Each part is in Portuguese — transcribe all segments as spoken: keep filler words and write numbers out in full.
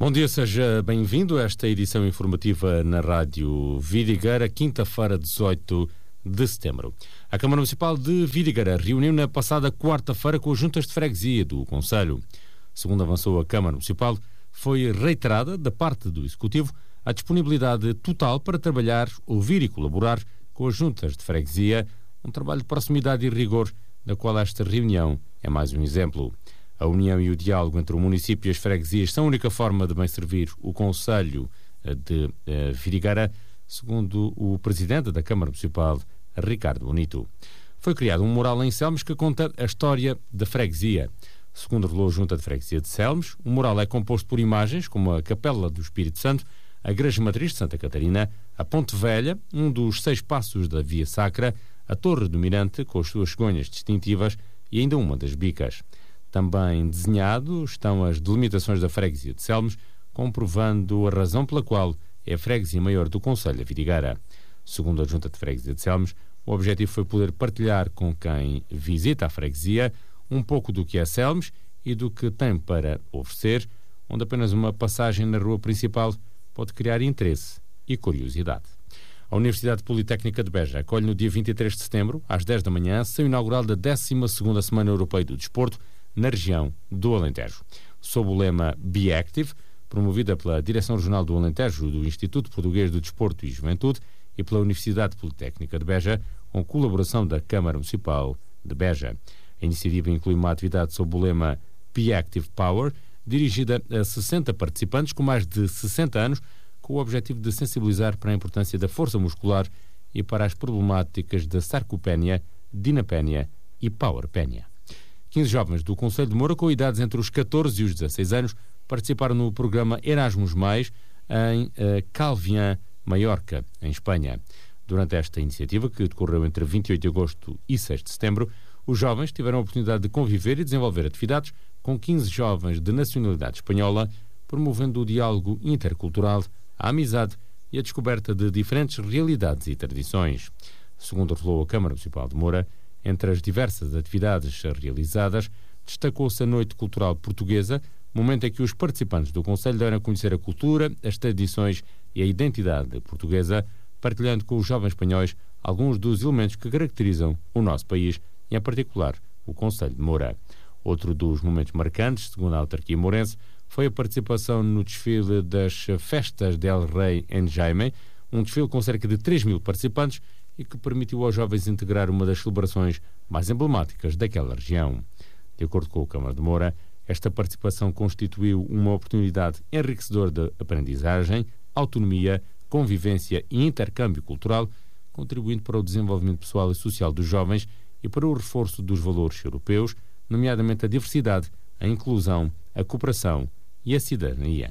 Bom dia, seja bem-vindo a esta edição informativa na Rádio Vidigueira, quinta-feira, dezoito de setembro. A Câmara Municipal de Vidigueira reuniu na passada quarta-feira com as juntas de freguesia do Conselho. Segundo avançou a Câmara Municipal, foi reiterada da parte do Executivo a disponibilidade total para trabalhar, ouvir e colaborar com as juntas de freguesia, um trabalho de proximidade e rigor, da qual esta reunião é mais um exemplo. A união e o diálogo entre o município e as freguesias são a única forma de bem servir o Conselho de uh, Vidigueira, segundo o Presidente da Câmara Municipal, Ricardo Bonito. Foi criado um mural em Selmes que conta a história da freguesia. Segundo revelou a Junta de Freguesia de Selmes, o mural é composto por imagens como a Capela do Espírito Santo, a Igreja Matriz de Santa Catarina, a Ponte Velha, um dos seis passos da Via Sacra, a Torre do Mirante, com as suas cegonhas distintivas, e ainda uma das bicas. Também desenhado estão as delimitações da freguesia de Selmes, comprovando a razão pela qual é a freguesia maior do Conselho da Vidigueira. Segundo a Junta de Freguesia de Selmes, o objetivo foi poder partilhar com quem visita a freguesia um pouco do que é Selmes e do que tem para oferecer, onde apenas uma passagem na rua principal pode criar interesse e curiosidade. A Universidade Politécnica de Beja acolhe no dia vinte e três de setembro, às dez da manhã, a sessão inaugural da décima segunda Semana Europeia do Desporto, na região do Alentejo. Sob o lema Be Active, promovida pela Direção Regional do Alentejo do Instituto Português do Desporto e Juventude e pela Universidade Politécnica de Beja, com colaboração da Câmara Municipal de Beja. A iniciativa inclui uma atividade sob o lema Be Active Power, dirigida a sessenta participantes com mais de sessenta anos, com o objetivo de sensibilizar para a importância da força muscular e para as problemáticas da sarcopénia, dinapénia e powerpénia. quinze jovens do Conselho de Moura, com idades entre os catorze e os dezasseis anos, participaram no programa Erasmus Mais em uh, Calviã, Maiorca, em Espanha. Durante esta iniciativa, que decorreu entre vinte e oito de agosto e seis de setembro, os jovens tiveram a oportunidade de conviver e desenvolver atividades com quinze jovens de nacionalidade espanhola, promovendo o diálogo intercultural, a amizade e a descoberta de diferentes realidades e tradições. Segundo revelou a Câmara Municipal de Moura, entre as diversas atividades realizadas, destacou-se a Noite Cultural Portuguesa, momento em que os participantes do Conselho deram a conhecer a cultura, as tradições e a identidade portuguesa, partilhando com os jovens espanhóis alguns dos elementos que caracterizam o nosso país e, em particular, o Conselho de Moura. Outro dos momentos marcantes, segundo a autarquia mourense, foi a participação no desfile das Festas del Rei en Jaime, um desfile com cerca de três mil participantes e que permitiu aos jovens integrar uma das celebrações mais emblemáticas daquela região. De acordo com o Câmara de Moura, esta participação constituiu uma oportunidade enriquecedora de aprendizagem, autonomia, convivência e intercâmbio cultural, contribuindo para o desenvolvimento pessoal e social dos jovens e para o reforço dos valores europeus, nomeadamente a diversidade, a inclusão, a cooperação e a cidadania.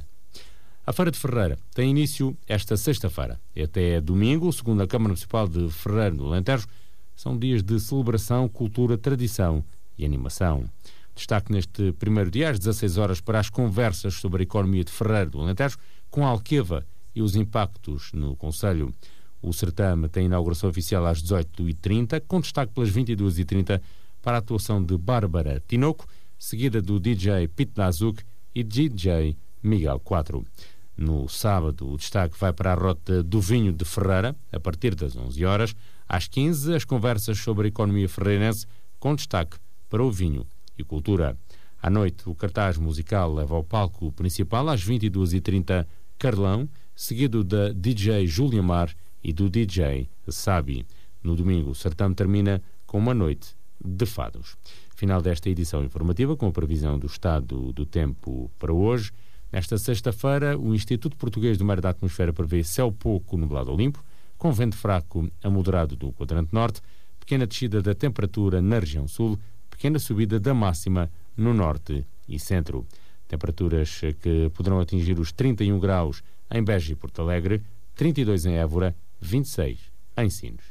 A Feira de Ferreira tem início esta sexta-feira. Até domingo, segundo a Câmara Municipal de Ferreira do Alentejo, são dias de celebração, cultura, tradição e animação. Destaque neste primeiro dia, às dezasseis horas, para as conversas sobre a economia de Ferreira do Alentejo, com a Alqueva e os impactos no Conselho. O certame tem inauguração oficial às dezoito e trinta, com destaque pelas vinte e duas e trinta para a atuação de Bárbara Tinoco, seguida do D J Pete Nazuk e D J Miguel quatro. No sábado, o destaque vai para a Rota do Vinho de Ferreira, a partir das onze horas. Às quinze, as conversas sobre a economia ferreirense, com destaque para o vinho e cultura. À noite, o cartaz musical leva ao palco principal, às vinte e duas e trinta, Carlão, seguido da D J Júlia Mar e do D J Sabi. No domingo, o certame termina com uma noite de fados. Final desta edição informativa, com a previsão do estado do tempo para hoje. Nesta sexta-feira, o Instituto Português do Mar da Atmosfera prevê céu pouco nublado ou limpo, com vento fraco a moderado do quadrante norte, pequena descida da temperatura na região sul, pequena subida da máxima no norte e centro. Temperaturas que poderão atingir os trinta e um graus em Beja e Porto Alegre, trinta e dois em Évora, vinte e seis em Sines.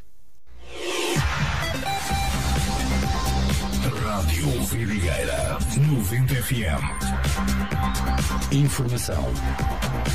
Rádio Vidigueira, noventa F M. Informação